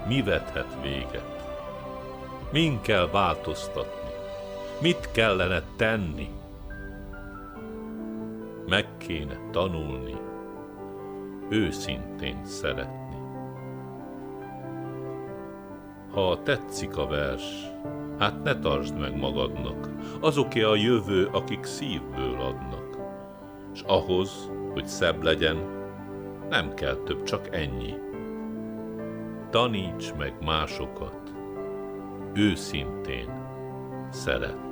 mi vethet véget? Min kell változtatni? Mit kellene tenni? Meg kéne tanulni, őszintén szeretni. Ha tetszik a vers, hát ne tartsd meg magadnak, azoké a jövő, akik szívből adnak. S ahhoz, hogy szebb legyen, nem kell több, csak ennyi. Taníts meg másokat, őszintén szeretni.